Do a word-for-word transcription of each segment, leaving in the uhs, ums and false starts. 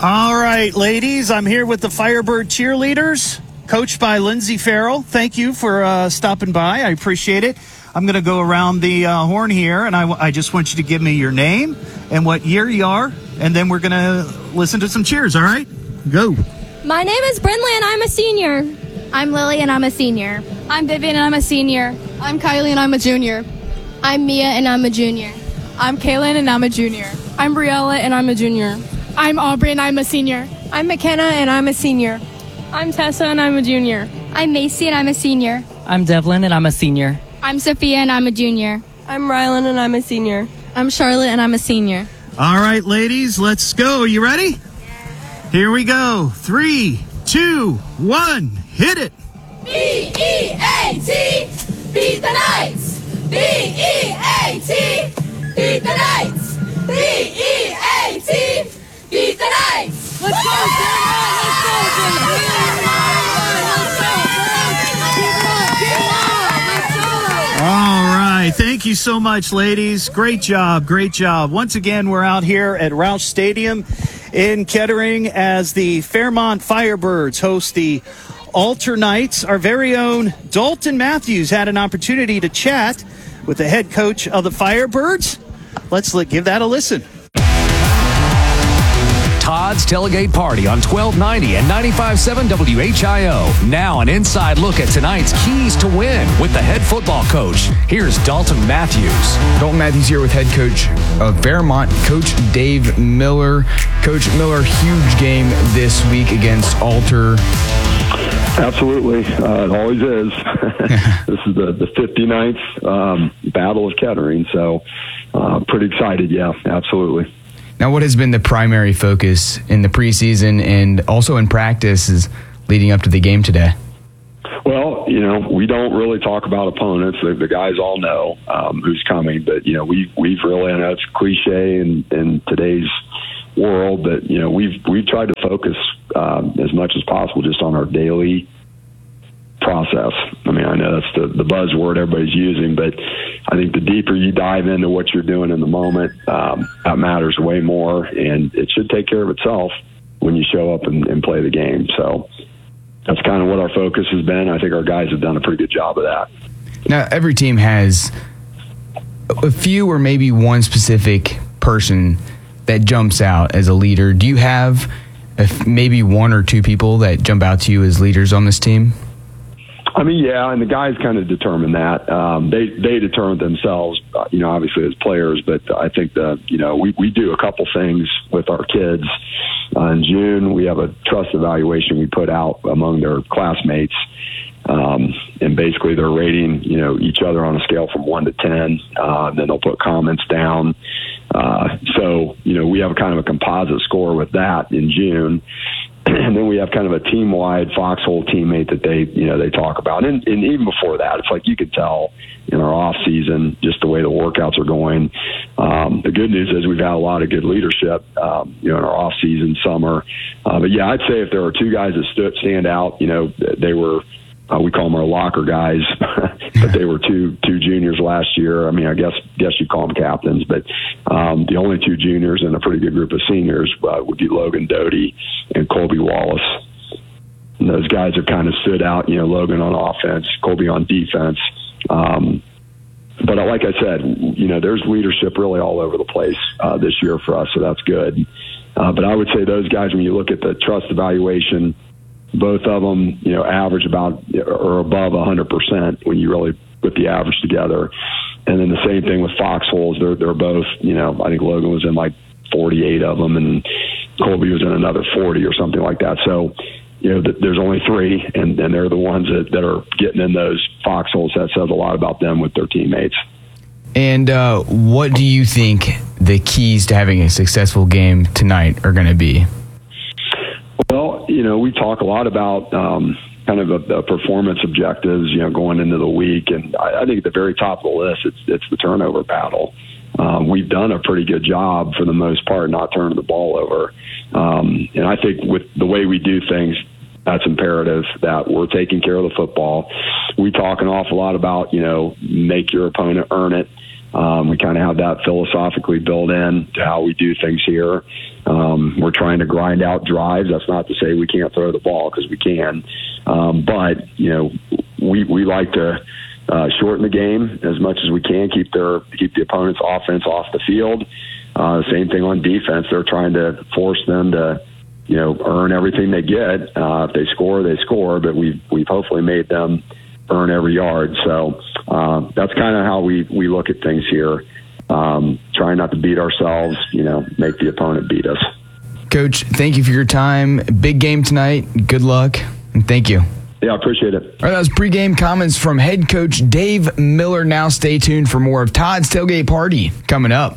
All right, ladies, I'm here with the Firebird cheerleaders, coached by Lindsay Farrell. Thank you for uh, stopping by. I appreciate it. I'm going to go around the uh, horn here, and I, I just want you to give me your name and what year you are, and then we're going to listen to some cheers, all right? Go. My name is Brinley, and I'm a senior. I'm Lily, and I'm a senior. I'm Vivian, and I'm a senior. I'm Kylie, and I'm a junior. I'm Mia, and I'm a junior. I'm Kaylin, and I'm a junior. I'm Briella, and I'm a junior. I'm Aubrey, and I'm a senior. I'm McKenna, and I'm a senior. I'm Tessa, and I'm a junior. I'm Macy, and I'm a senior. I'm Devlin, and I'm a senior. I'm Sophia, and I'm a junior. I'm Rylan, and I'm a senior. I'm Charlotte, and I'm a senior. All right, ladies, let's go. Are you ready? Yeah. Here we go. Three, two, one, hit it. B E A T, beat the Knights. B E A T, beat the Knights. B E A T, beat the Knights. Let's go, Sarah. Let's go, baby. Let's go, Let's go. All right. Thank you so much, ladies. Great job. Great job. Once again, we're out here at Roush Stadium in Kettering as the Fairmont Firebirds host the Alter Knights. Our very own Dalton Matthews had an opportunity to chat with the head coach of the Firebirds. Let's let, give that a listen. Todd's Tailgate Party on twelve ninety and ninety-five point seven W H I O. Now an inside look at tonight's keys to win with the head football coach. Here's Dalton Matthews. Dalton Matthews here with head coach of Fairmont, Coach Dave Miller. Coach Miller, huge game this week against Alter. Absolutely. Uh, it always is. This is the, the fifty-ninth um, Battle of Kettering, so uh, pretty excited, yeah, absolutely. Now, what has been the primary focus in the preseason and also in practice is leading up to the game today? Well, you know, we don't really talk about opponents. The, the guys all know um, who's coming, but, you know, we've, we've really, I know it's cliche in, in today's world, but, you know, we've, we've tried to focus um, as much as possible just on our daily process. I mean, I know that's the, the buzzword everybody's using, but I think the deeper you dive into what you're doing in the moment, um, that matters way more, and it should take care of itself when you show up and, and play the game. So that's kind of what our focus has been. I think our guys have done a pretty good job of that. Now, every team has a few or maybe one specific person that jumps out as a leader. Do you have a, maybe one or two people that jump out to you as leaders on this team? I mean, yeah, and the guys kind of determine that. Um, they they determine themselves, uh, you know, obviously as players. But I think that, you know, we, we do a couple things with our kids. Uh, in June, we have a trust evaluation we put out among their classmates. Um, and basically they're rating, you know, each other on a scale from one to ten. Uh, then they'll put comments down. Uh, so, you know, we have a kind of a composite score with that in June. And then we have kind of a team-wide foxhole teammate that they, you know, they talk about. And, and even before that, it's like you could tell in our off season just the way the workouts are going. Um, the good news is we've had a lot of good leadership, um, you know, in our off season, summer. Uh, but yeah, I'd say if there were two guys that stood stand out, you know, they were. Uh, we call them our locker guys, but they were two two juniors last year. I mean, I guess guess you call them captains, but um, the only two juniors and a pretty good group of seniors uh, would be Logan Doty and Colby Wallace. And those guys have kind of stood out. You know, Logan on offense, Colby on defense. Um, but like I said, you know, there's leadership really all over the place uh, this year for us, so that's good. Uh, but I would say those guys, when you look at the trust evaluation, both of them, you know, average about or above one hundred percent when you really put the average together. And then the same thing with foxholes. They're they're both, you know, I think Logan was in like forty-eight of them, and Colby was in another forty or something like that. So, you know, th- there's only three, and, and they're the ones that, that are getting in those foxholes. That says a lot about them with their teammates. And uh, what do you think the keys to having a successful game tonight are going to be? Well, you know, we talk a lot about um, kind of a, a performance objectives, you know, going into the week. And I, I think at the very top of the list, it's, it's the turnover battle. Um, we've done a pretty good job for the most part not turning the ball over. Um, and I think with the way we do things, that's imperative that we're taking care of the football. We talk an awful lot about, you know, make your opponent earn it. Um, we kind of have that philosophically built in to how we do things here. Um, we're trying to grind out drives. That's not to say we can't throw the ball, because we can. Um, but, you know, we, we like to uh, shorten the game as much as we can, keep their keep the opponent's offense off the field. Uh, same thing on defense. They're trying to force them to, you know, earn everything they get. Uh, if they score, they score, but we've, we've hopefully made them earn every yard. So uh, that's kind of how we, we look at things here. Um, trying not to beat ourselves, you know, make the opponent beat us. Coach, thank you for your time. Big game tonight. Good luck, and thank you. Yeah, I appreciate it. All right, that was pregame comments from head coach Dave Miller. Now stay tuned for more of Todd's Tailgate Party coming up.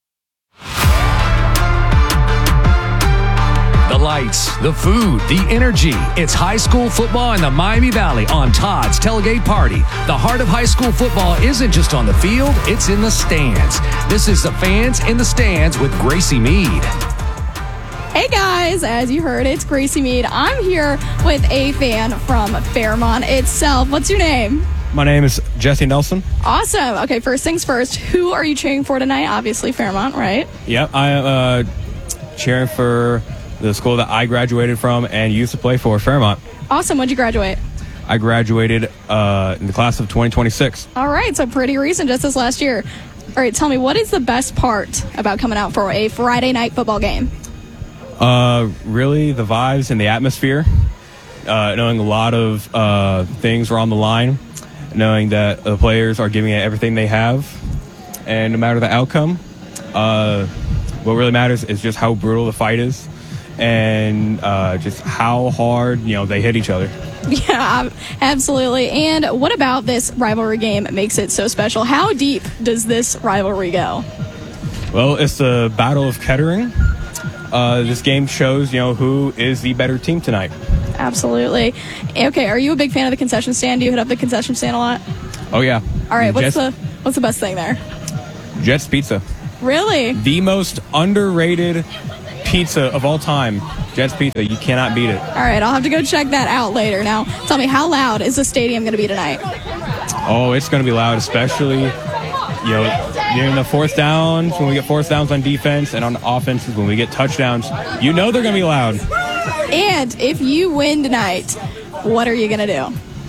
The lights, the food, the energy. It's high school football in the Miami Valley on Todd's Tailgate Party. The heart of high school football isn't just on the field, it's in the stands. This is the Fans in the Stands with Gracie Mead. Hey guys, as you heard, it's Gracie Mead. I'm here with a fan from Fairmont itself. What's your name? My name is Jesse Nelson. Awesome. Okay, first things first, who are you cheering for tonight? Obviously Fairmont, right? Yep, I am uh, cheering for the school that I graduated from and used to play for, Fairmont. Awesome. When'd you graduate? I graduated uh, in the class of twenty twenty-six. All right, so pretty recent, just this last year. All right, tell me, what is the best part about coming out for a Friday night football game? Uh, really, the vibes and the atmosphere. Uh, knowing a lot of uh, things are on the line. Knowing that the players are giving it everything they have. And no matter the outcome, uh, what really matters is just how brutal the fight is. And uh, just how hard, you know, they hit each other. Yeah, absolutely. And what about this rivalry game makes it so special? How deep does this rivalry go? Well, it's the Battle of Kettering. Uh, this game shows, you know, who is the better team tonight. Absolutely. Okay, are you a big fan of the concession stand? Do you hit up the concession stand a lot? Oh, yeah. All right, what's Jets, the what's the best thing there? Jets Pizza. Really? The most underrated pizza of all time. Jets Pizza. You cannot beat it. All right, I'll have to go check that out later. Now, tell me, how loud is the stadium going to be tonight? Oh, it's going to be loud, especially, you know, during the fourth downs, when we get fourth downs on defense, and on offenses when we get touchdowns. You know they're going to be loud. And if you win tonight, what are you going to do?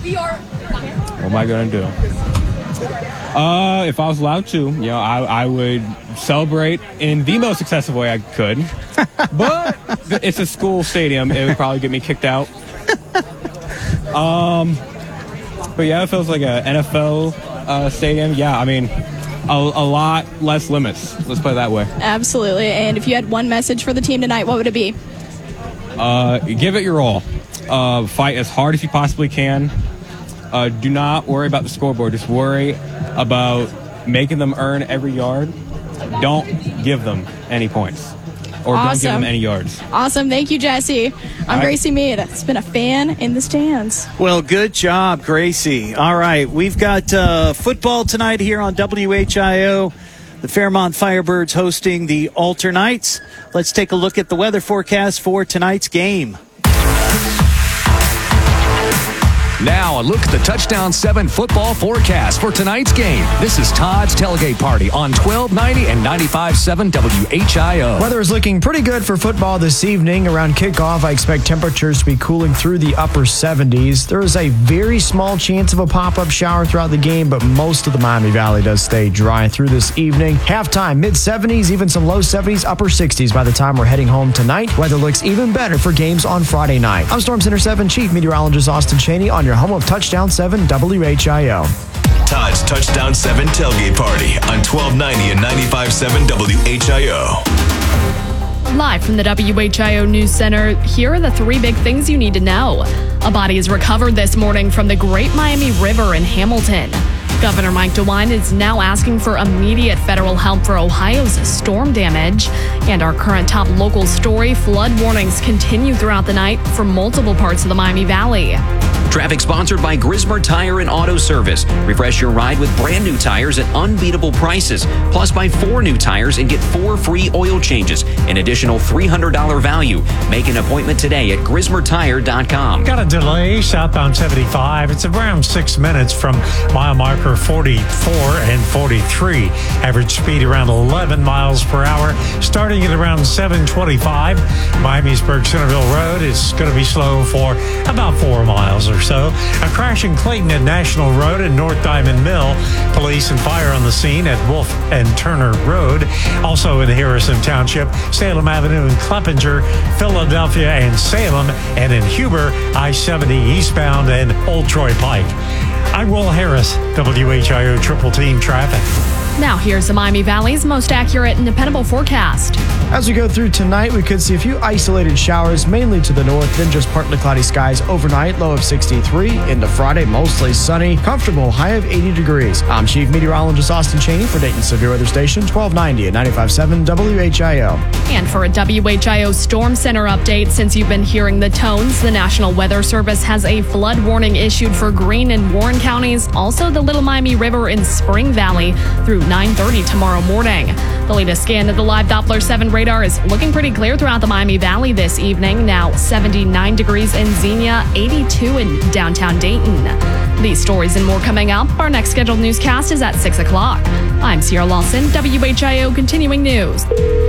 What am I going to do? Uh, if I was allowed to, you know, I, I would celebrate in the most excessive way I could. But it's a school stadium. It would probably get me kicked out. Um, but yeah, it feels like a N F L uh, stadium. Yeah, I mean, a, a lot less limits. Let's put it that way. Absolutely. And if you had one message for the team tonight, what would it be? Uh, give it your all. Uh, fight as hard as you possibly can. Uh, do not worry about the scoreboard. Just worry about making them earn every yard. Don't give them any points. Or awesome. Don't give them any yards. Awesome. Thank you, Jesse. I'm right. Gracie Mead. It's been a fan in the stands. Well, good job, Gracie. All right, we've got uh, football tonight here on W H I O. The Fairmont Firebirds hosting the Alter Knights. Let's take a look at the weather forecast for tonight's game. Now, a look at the Touchdown seven football forecast for tonight's game. This is Todd's Tailgate Party on twelve ninety and ninety-five point seven W H I O. Weather is looking pretty good for football this evening. Around kickoff, I expect temperatures to be cooling through the upper seventies. There is a very small chance of a pop-up shower throughout the game, but most of the Miami Valley does stay dry through this evening. Halftime, mid-seventies, even some low seventies, upper sixties by the time we're heading home tonight. Weather looks even better for games on Friday night. I'm Storm Center seven Chief Meteorologist Austin Cheney on your home of Touchdown seven W H I O. Todd's Touchdown seven Tailgate Party on twelve ninety and ninety-five point seven W H I O. Live from the W H I O News Center, here are the three big things you need to know. A body is recovered this morning from the Great Miami River in Hamilton. Governor Mike DeWine is now asking for immediate federal help for Ohio's storm damage. And our current top local story, flood warnings continue throughout the night for multiple parts of the Miami Valley. Traffic sponsored by Grismer Tire and Auto Service. Refresh your ride with brand new tires at unbeatable prices. Plus, buy four new tires and get four free oil changes. An additional three hundred dollars value. Make an appointment today at grismer tire dot com. Got a delay southbound seventy-five. It's around six minutes from mile marker for forty-four and forty-three. Average speed around eleven miles per hour. Starting at around seven twenty-five, Miamisburg Centerville Road is going to be slow for about four miles or so. A crash in Clayton at National Road and North Diamond Mill. Police and fire on the scene at Wolf and Turner Road. Also in Harrison Township, Salem Avenue and Cleppinger, Philadelphia and Salem, and in Huber, I seventy eastbound and Old Troy Pike. I'm Will Harris, W H I O Triple Team Traffic. Now here's the Miami Valley's most accurate and dependable forecast. As we go through tonight, we could see a few isolated showers, mainly to the north, then just partly cloudy skies overnight, low of sixty-three. Into Friday, mostly sunny, comfortable, high of eighty degrees. I'm Chief Meteorologist Austin Cheney for Dayton Severe Weather Station, twelve ninety and ninety-five point seven W H I O. And for a W H I O Storm Center update, since you've been hearing the tones, the National Weather Service has a flood warning issued for Greene and Warren counties, also the Little Miami River in Spring Valley through nine thirty tomorrow morning. The latest scan of the live Doppler seven radar is looking pretty clear throughout the Miami Valley this evening. Now seventy-nine degrees in Xenia, eighty-two in downtown Dayton. These stories and more coming up. Our next scheduled newscast is at six o'clock. I'm Sierra Lawson, W H I O Continuing News.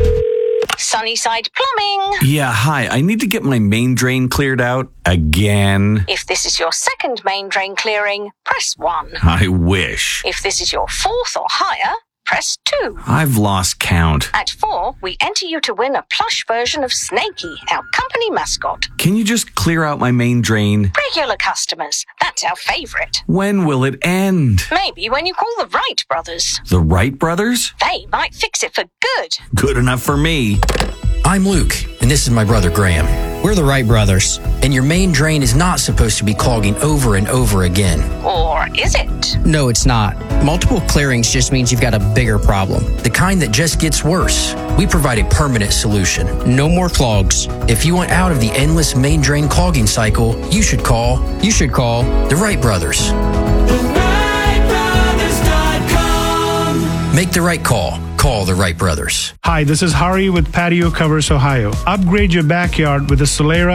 Sunnyside Plumbing. Yeah, hi. I need to get my main drain cleared out again. If this is your second main drain clearing, press one. I wish. If this is your fourth or higher, press two. I've lost count. At four, we enter you to win a plush version of Snakey, our company mascot. Can you just clear out my main drain? Regular customers, that's our favorite. When will it end? Maybe when you call the Wright brothers. The Wright brothers? They might fix it for good. Good enough for me. I'm Luke, and this is my brother Graham. We're the Wright brothers, and your main drain is not supposed to be clogging over and over again. Or is it? No, it's not. Multiple clearings just means you've got a bigger problem, the kind that just gets worse. We provide a permanent solution. No more clogs. If you want out of the endless main drain clogging cycle, you should call, you should call the Wright brothers. the wright brothers dot com. Make the right call. Call the Wright brothers. Hi, this is Hari with Patio Covers Ohio. Upgrade your backyard with the Solera